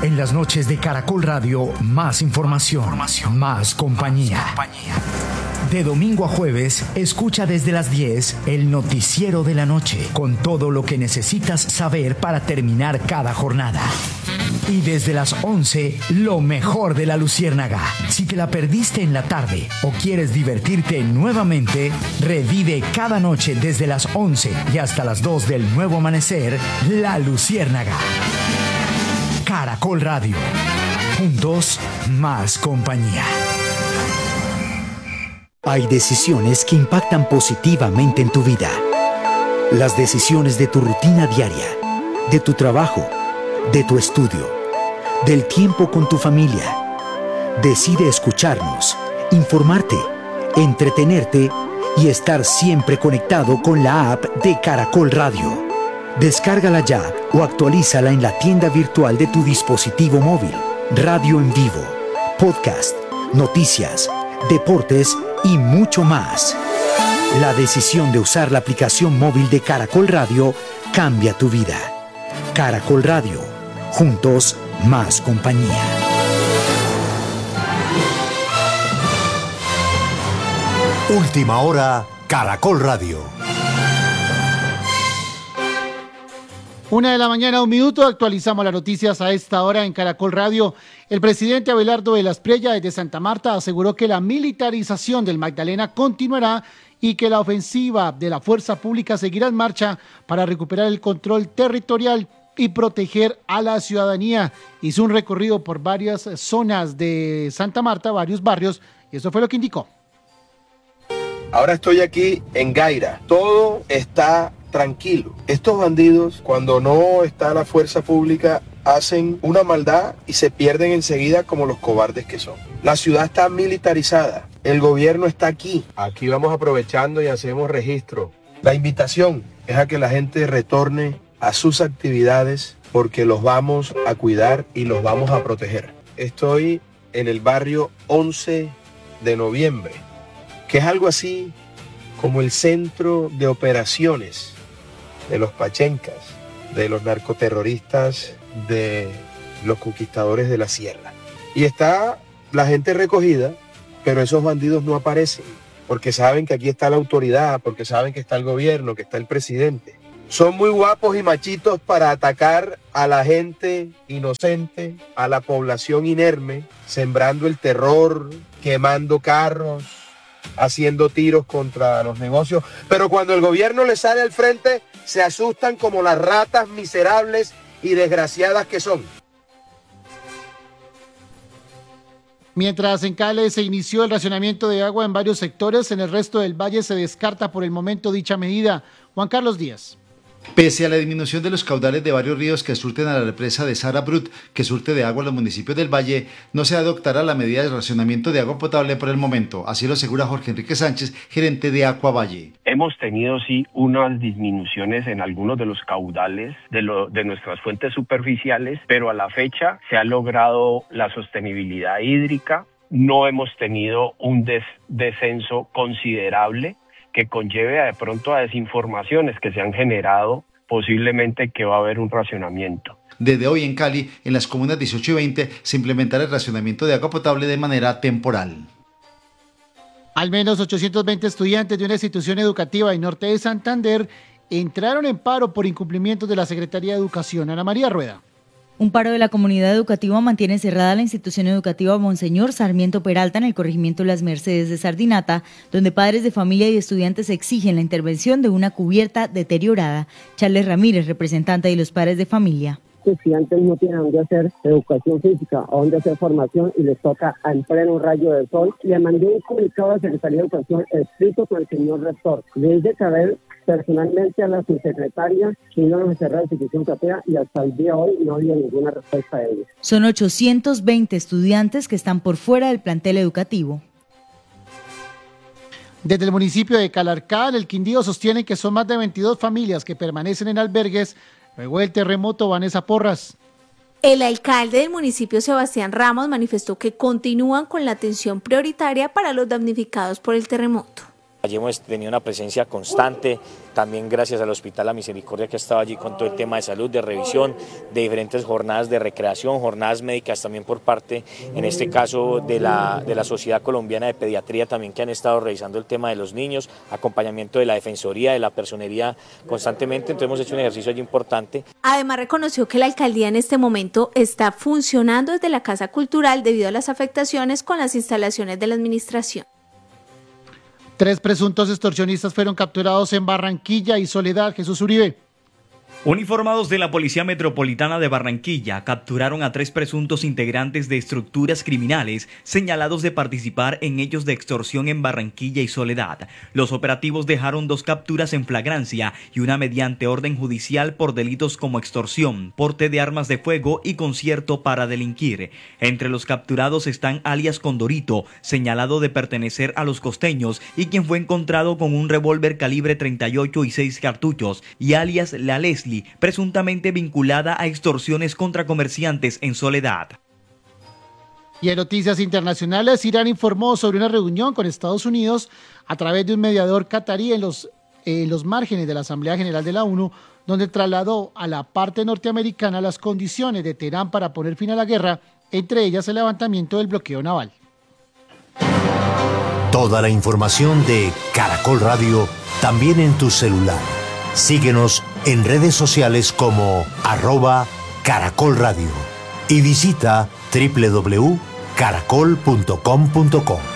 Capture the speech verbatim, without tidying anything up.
En las noches de Caracol Radio, más información, información más compañía. más compañía. De domingo a jueves, escucha desde las diez el noticiero de la noche, con todo lo que necesitas saber para terminar cada jornada. Y desde las once, lo mejor de la Luciérnaga. Si te la perdiste en la tarde o quieres divertirte nuevamente, revive cada noche desde las once y hasta las dos del nuevo amanecer, La Luciérnaga. Caracol Radio. Juntos, más compañía. Hay decisiones que impactan positivamente en tu vida. Las decisiones de tu rutina diaria, de tu trabajo, de tu estudio, del tiempo con tu familia. Decide escucharnos, informarte, entretenerte y estar siempre conectado con la app de Caracol Radio. Descárgala ya o actualízala en la tienda virtual de tu dispositivo móvil. Radio en vivo, podcast, noticias, deportes y mucho más. La decisión de usar la aplicación móvil de Caracol Radio cambia tu vida. Caracol Radio. Juntos, más compañía. Última hora, Caracol Radio. Una de la mañana, un minuto, actualizamos las noticias a esta hora en Caracol Radio. El presidente Abelardo de la Espriella desde Santa Marta aseguró que la militarización del Magdalena continuará y que la ofensiva de la fuerza pública seguirá en marcha para recuperar el control territorial y proteger a la ciudadanía. Hizo un recorrido por varias zonas de Santa Marta, varios barrios, y eso fue lo que indicó. Ahora estoy aquí en Gaira. Todo está tranquilo. Estos bandidos, cuando no está la fuerza pública, hacen una maldad y se pierden enseguida como los cobardes que son. La ciudad está militarizada. El gobierno está aquí. Aquí vamos aprovechando y hacemos registro. La invitación es a que la gente retorne a sus actividades porque los vamos a cuidar y los vamos a proteger. Estoy en el barrio once de noviembre, que es algo así como el centro de operaciones de los pachencas, de los narcoterroristas, de los conquistadores de la sierra. Y está la gente recogida, pero esos bandidos no aparecen, porque saben que aquí está la autoridad, porque saben que está el gobierno, que está el presidente. Son muy guapos y machitos para atacar a la gente inocente, a la población inerme, sembrando el terror, quemando carros, haciendo tiros contra los negocios. Pero cuando el gobierno les sale al frente, se asustan como las ratas miserables y desgraciadas que son. Mientras en Cali se inició el racionamiento de agua en varios sectores, en el resto del valle se descarta por el momento dicha medida. Juan Carlos Díaz. Pese a la disminución de los caudales de varios ríos que surten a la represa de Sara Brut, que surte de agua a los municipios del valle, no se adoptará la medida de racionamiento de agua potable por el momento. Así lo asegura Jorge Enrique Sánchez, gerente de Aqua Valle. Hemos tenido sí unas disminuciones en algunos de los caudales de, lo, de nuestras fuentes superficiales, pero a la fecha se ha logrado la sostenibilidad hídrica. No hemos tenido un des, descenso considerable que conlleve a de pronto a desinformaciones que se han generado, posiblemente que va a haber un racionamiento. Desde hoy en Cali, en las comunas dieciocho y veinte, se implementará el racionamiento de agua potable de manera temporal. Al menos ochocientos veinte estudiantes de una institución educativa en norte de Santander entraron en paro por incumplimientos de la Secretaría de Educación. Ana María Rueda. Un paro de la comunidad educativa mantiene cerrada la institución educativa Monseñor Sarmiento Peralta en el corregimiento Las Mercedes de Sardinata, donde padres de familia y estudiantes exigen la intervención de una cubierta deteriorada. Charles Ramírez, representante de los padres de familia. Los estudiantes no tienen dónde hacer educación física o dónde hacer formación y les toca en pleno rayo del sol. Le mandé un comunicado a la Secretaría de Educación escrito con el señor rector. Le hice saber personalmente a la subsecretaria que iban a cerrar la institución educativa y hasta el día de hoy no había ninguna respuesta de ellos. Son ochocientos veinte estudiantes que están por fuera del plantel educativo. Desde el municipio de Calarcá, el Quindío, sostienen que son más de veintidós familias que permanecen en albergues luego del terremoto. Vanessa Porras. El alcalde del municipio, Sebastián Ramos, manifestó que continúan con la atención prioritaria para los damnificados por el terremoto. Allí hemos tenido una presencia constante, también gracias al Hospital La Misericordia que ha estado allí con todo el tema de salud, de revisión, de diferentes jornadas de recreación, jornadas médicas también por parte, en este caso, de la, de la Sociedad Colombiana de Pediatría también, que han estado revisando el tema de los niños, acompañamiento de la Defensoría, de la Personería constantemente, entonces hemos hecho un ejercicio allí importante. Además reconoció que la alcaldía en este momento está funcionando desde la Casa Cultural debido a las afectaciones con las instalaciones de la administración. Tres presuntos extorsionistas fueron capturados en Barranquilla y Soledad. Jesús Uribe. Uniformados de la Policía Metropolitana de Barranquilla capturaron a tres presuntos integrantes de estructuras criminales señalados de participar en hechos de extorsión en Barranquilla y Soledad. Los operativos dejaron dos capturas en flagrancia y una mediante orden judicial por delitos como extorsión, porte de armas de fuego y concierto para delinquir. Entre los capturados están alias Condorito, señalado de pertenecer a los costeños y quien fue encontrado con un revólver calibre treinta y ocho y seis cartuchos, y alias La Leslie, presuntamente vinculada a extorsiones contra comerciantes en Soledad. Y en noticias internacionales, Irán informó sobre una reunión con Estados Unidos a través de un mediador catarí en los, en los márgenes de la Asamblea General de la ONU, donde trasladó a la parte norteamericana las condiciones de Teherán para poner fin a la guerra, entre ellas el levantamiento del bloqueo naval. Toda la información de Caracol Radio también en tu celular. Síguenos en redes sociales como arroba Caracol Radio y visita doble u doble u doble u punto caracol punto com punto co.